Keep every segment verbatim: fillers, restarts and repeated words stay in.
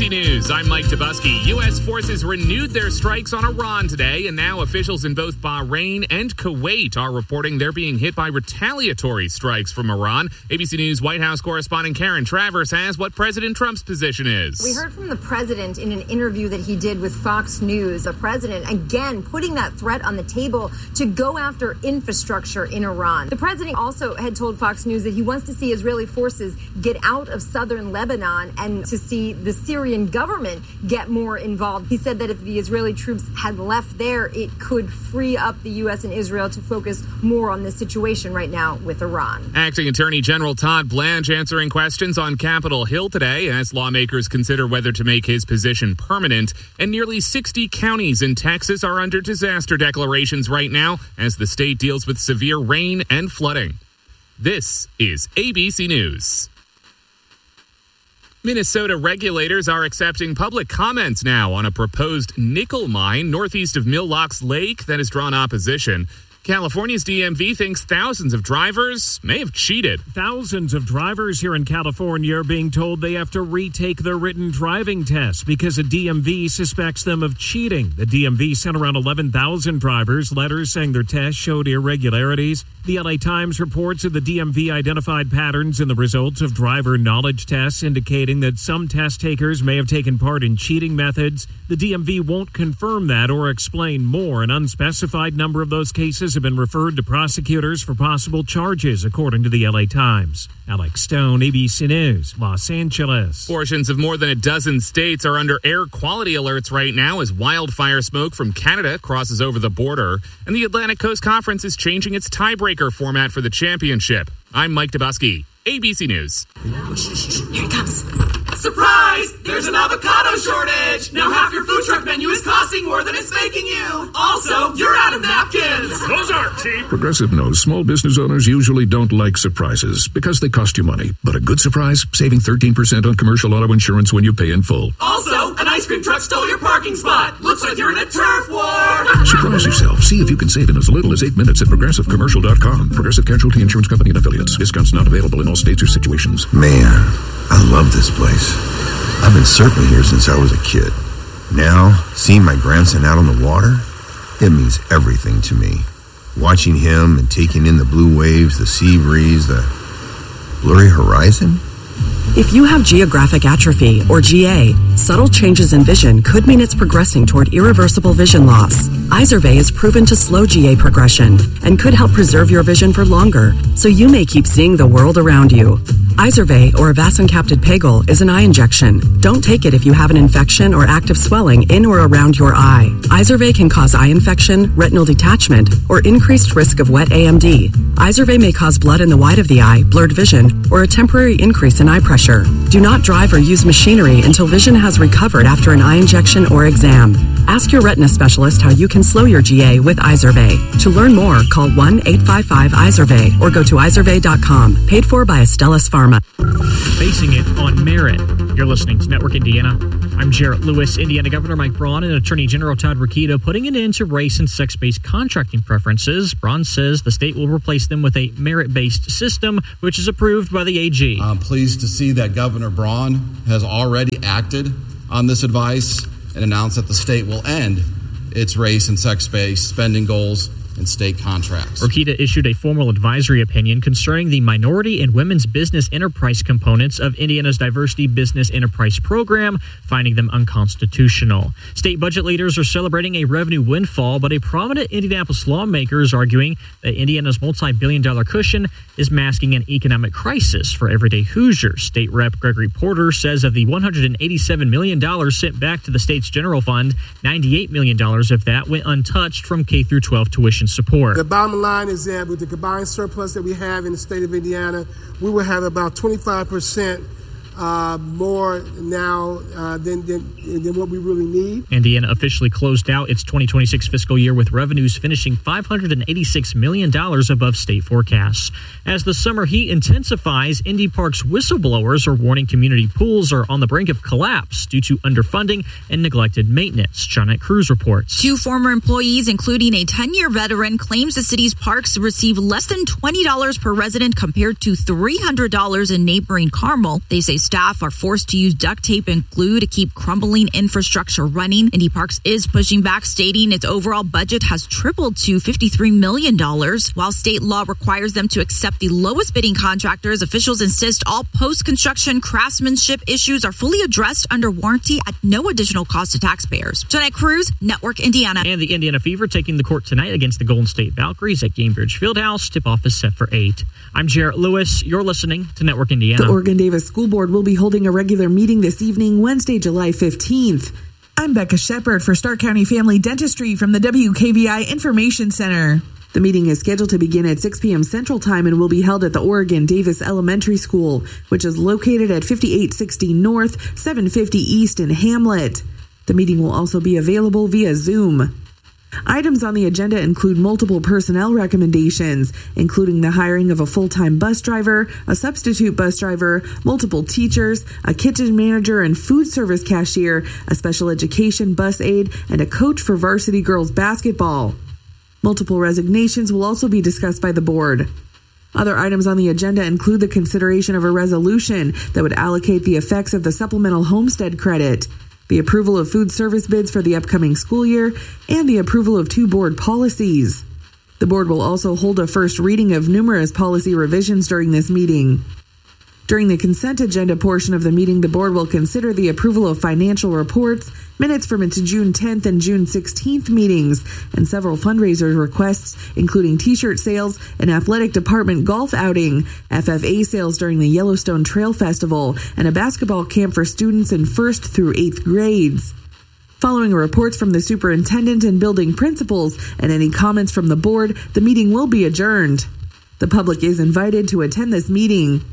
C News, I'm Mike Tabusky. U S forces renewed their strikes on Iran today, and now officials in both Bahrain and Kuwait are reporting they're being hit by retaliatory strikes from Iran. A B C News White House correspondent Karen Travers has what President Trump's position is. We heard from the president in an interview that he did with Fox News. The president, again, putting that threat on the table to go after infrastructure in Iran. The president also had told Fox News that he wants to see Israeli forces get out of southern Lebanon and to see the Syrian government get more involved. He said that if the Israeli troops had left there, it could free up the U S and Israel to focus more on the situation right now with Iran. Acting Attorney General Todd Blanche answering questions on Capitol Hill today as lawmakers consider whether to make his position permanent. And nearly sixty counties in Texas are under disaster declarations right now as the state deals with severe rain and flooding. This is A B C News. Minnesota regulators are accepting public comments now on a proposed nickel mine northeast of Mill Locks Lake that has drawn opposition. California's D M V thinks thousands of drivers may have cheated. Thousands of drivers here in California are being told they have to retake their written driving test because a D M V suspects them of cheating. The D M V sent around eleven thousand drivers letters saying their tests showed irregularities. The L A Times reports that the D M V identified patterns in the results of driver knowledge tests indicating that some test takers may have taken part in cheating methods. The D M V won't confirm that or explain more. An unspecified number of those cases have been referred to prosecutors for possible charges, according to the L A Times. Alex Stone, A B C News, Los Angeles. Portions of more than a dozen states are under air quality alerts right now as wildfire smoke from Canada crosses over the border. And the Atlantic Coast Conference is changing its tiebreaker format for the championship. I'm Mike Tabusky, A B C News. Here it comes. Surprise! There's an avocado shortage! Now half your food truck menu is costing more than it's making you! Also, you're out of napkins! Those aren't cheap! Progressive knows small business owners usually don't like surprises because they cost you money. But a good surprise? Saving thirteen percent on commercial auto insurance when you pay in full. Also, an ice cream truck stole your parking spot! Looks like you're in a turf war! Surprise yourself. See if you can save in as little as eight minutes at progressive commercial dot com. Progressive Casualty Insurance Company and Affiliates. Discounts not available in all states or situations. Man, I love this place. I've been surfing here since I was a kid. Now, seeing my grandson out on the water, it means everything to me. Watching him and taking in the blue waves, the sea breeze, the blurry horizon. If you have geographic atrophy, or G A, subtle changes in vision could mean it's progressing toward irreversible vision loss. Izervay is proven to slow G A progression and could help preserve your vision for longer, so you may keep seeing the world around you. Izervay, or avacincaptad pegol, is an eye injection. Don't take it if you have an infection or active swelling in or around your eye. Izervay can cause eye infection, retinal detachment, or increased risk of wet A M D. Izervay may cause blood in the white of the eye, blurred vision, or a temporary increase in eye pressure. Do not drive or use machinery until vision has recovered after an eye injection or exam. Ask your retina specialist how you can slow your G A with Izervay. To learn more, call one eight five five Izervay or go to izervay dot com. Paid for by Astellas Pharma. Facing it on merit. You're listening to Network Indiana. I'm Jarrett Lewis. Indiana Governor Mike Braun and Attorney General Todd Rokita putting an end to race and sex-based contracting preferences. Braun says the state will replace them with a merit-based system, which is approved by the A G. I'm pleased to see that Governor Braun has already acted on this advice and announced that the state will end its race and sex-based spending goals and state contracts. Rokita issued a formal advisory opinion concerning the minority and women's business enterprise components of Indiana's Diversity Business Enterprise Program, finding them unconstitutional. State budget leaders are celebrating a revenue windfall, but a prominent Indianapolis lawmaker is arguing that Indiana's multi-billion dollar cushion is masking an economic crisis for everyday Hoosiers. State Rep Gregory Porter says of the one hundred eighty-seven million dollars sent back to the state's general fund, ninety-eight million dollars of that went untouched from K through twelve tuition support. The bottom line is that with the combined surplus that we have in the state of Indiana, we will have about twenty-five percent uh, more now uh, than, than than what we really need. Indiana officially closed out its twenty twenty-six fiscal year with revenues finishing five hundred eighty-six million dollars above state forecasts. As the summer heat intensifies, Indy Park's whistleblowers are warning community pools are on the brink of collapse due to underfunding and neglected maintenance. Johnette Cruz reports. Two former employees, including a ten-year veteran, claims the city's parks receive less than twenty dollars per resident compared to three hundred dollars in neighboring Carmel. They say staff are forced to use duct tape and glue to keep crumbling infrastructure running. Indy Parks is pushing back, stating its overall budget has tripled to fifty-three million dollars. While state law requires them to accept the lowest bidding contractors, officials insist all post-construction craftsmanship issues are fully addressed under warranty at no additional cost to taxpayers. Jeanette Cruz, Network Indiana. And the Indiana Fever taking the court tonight against the Golden State Valkyries at Gainbridge Fieldhouse. Tip-off is set for eight. I'm Jarrett Lewis. You're listening to Network Indiana. The Oregon-Davis School Board will be holding a regular meeting this evening, Wednesday, July fifteenth. I'm Becca Shepard for Stark County Family Dentistry from the W K V I Information Center. The meeting is scheduled to begin at six p.m. Central Time and will be held at the Oregon-Davis Elementary School, which is located at fifty-eight sixty North, seven fifty East in Hamlet. The meeting will also be available via Zoom. Items on the agenda include multiple personnel recommendations, including the hiring of a full-time bus driver, a substitute bus driver, multiple teachers, a kitchen manager and food service cashier, a special education bus aide, and a coach for varsity girls basketball. Multiple resignations will also be discussed by the board. Other items on the agenda include the consideration of a resolution that would allocate the effects of the supplemental homestead credit, the approval of food service bids for the upcoming school year, and the approval of two board policies. The board will also hold a first reading of numerous policy revisions during this meeting. During the consent agenda portion of the meeting, the board will consider the approval of financial reports, minutes from its June tenth and June sixteenth meetings, and several fundraiser requests, including t-shirt sales, an athletic department golf outing, F F A sales during the Yellowstone Trail Festival, and a basketball camp for students in first through eighth grades. Following reports from the superintendent and building principals and any comments from the board, the meeting will be adjourned. The public is invited to attend this meeting.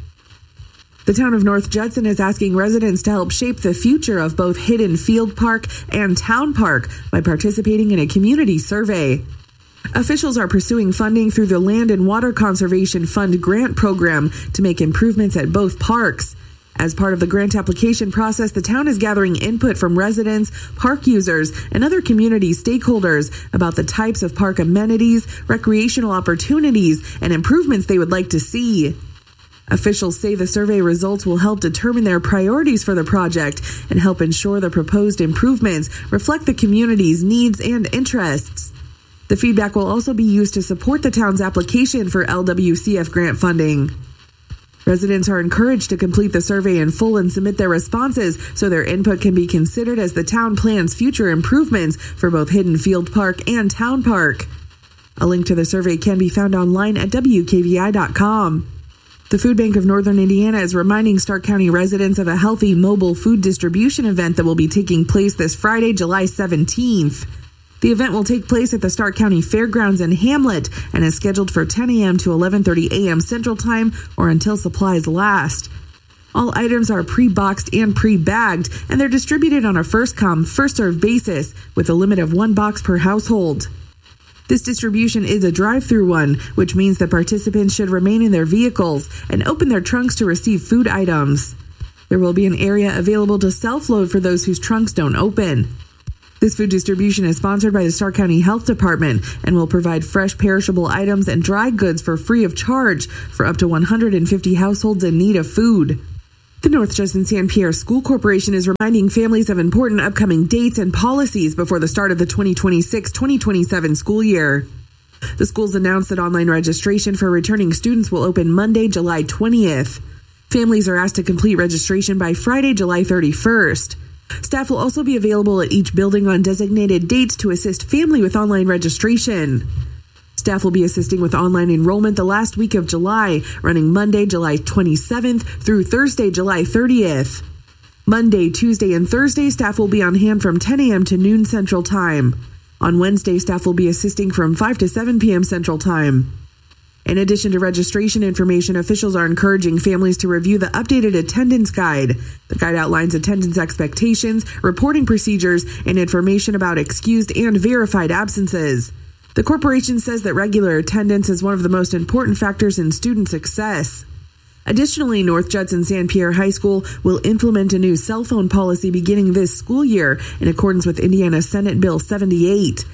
The town of North Judson is asking residents to help shape the future of both Hidden Field Park and Town Park by participating in a community survey. Officials are pursuing funding through the Land and Water Conservation Fund grant program to make improvements at both parks. As part of the grant application process, the town is gathering input from residents, park users, and other community stakeholders about the types of park amenities, recreational opportunities, and improvements they would like to see. Officials say the survey results will help determine their priorities for the project and help ensure the proposed improvements reflect the community's needs and interests. The feedback will also be used to support the town's application for L W C F grant funding. Residents are encouraged to complete the survey in full and submit their responses so their input can be considered as the town plans future improvements for both Hidden Field Park and Town Park. A link to the survey can be found online at W K V I dot com. The Food Bank of Northern Indiana is reminding Stark County residents of a healthy mobile food distribution event that will be taking place this Friday, July seventeenth. The event will take place at the Stark County Fairgrounds in Hamlet and is scheduled for ten a.m. to eleven thirty a.m. Central Time or until supplies last. All items are pre-boxed and pre-bagged, and they're distributed on a first-come, first-served basis with a limit of one box per household. This distribution is a drive-through one, which means that participants should remain in their vehicles and open their trunks to receive food items. There will be an area available to self-load for those whose trunks don't open. This food distribution is sponsored by the Stark County Health Department and will provide fresh perishable items and dry goods for free of charge for up to one hundred fifty households in need of food. The North Judson San Pierre School Corporation is reminding families of important upcoming dates and policies before the start of the twenty twenty-six twenty twenty-seven school year. The schools announced that online registration for returning students will open Monday, July twentieth. Families are asked to complete registration by Friday, July thirty-first. Staff will also be available at each building on designated dates to assist family with online registration. Staff will be assisting with online enrollment the last week of July, running Monday, July twenty-seventh through Thursday, July thirtieth. Monday, Tuesday, and Thursday, staff will be on hand from ten a.m. to noon Central Time. On Wednesday, staff will be assisting from five to seven p.m. Central Time. In addition to registration information, officials are encouraging families to review the updated attendance guide. The guide outlines attendance expectations, reporting procedures, and information about excused and verified absences. The corporation says that regular attendance is one of the most important factors in student success. Additionally, North Judson San Pierre High School will implement a new cell phone policy beginning this school year in accordance with Indiana Senate Bill seventy-eight.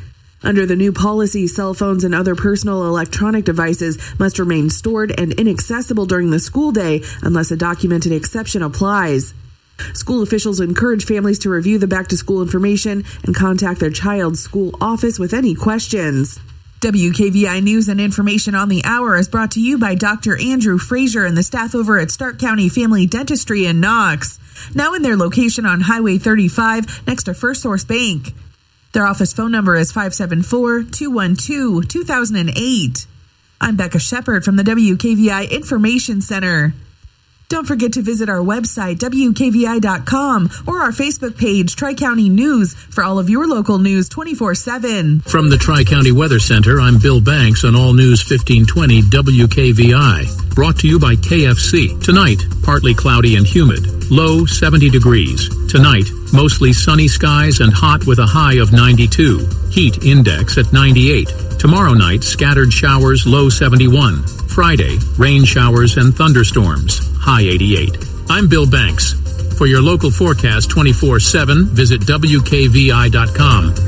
Under the new policy, cell phones and other personal electronic devices must remain stored and inaccessible during the school day unless a documented exception applies. School officials encourage families to review the back-to-school information and contact their child's school office with any questions. W K V I News and Information on the Hour is brought to you by Doctor Andrew Frazier and the staff over at Stark County Family Dentistry in Knox. Now in their location on Highway thirty-five next to First Source Bank. Their office phone number is five seven four, two one two, two thousand eight. I'm Becca Shepard from the W K V I Information Center. Don't forget to visit our website, W K V I dot com, or our Facebook page, Tri-County News, for all of your local news twenty-four seven. From the Tri-County Weather Center, I'm Bill Banks on All News fifteen twenty W K V I. Brought to you by K F C. Tonight, partly cloudy and humid. Low seventy degrees. Tonight, mostly sunny skies and hot with a high of ninety-two. Heat index at ninety-eight. Tomorrow night, scattered showers, low seventy-one. Friday, rain showers and thunderstorms, high eighty-eight. I'm Bill Banks. For your local forecast twenty-four seven, visit W K V I dot com.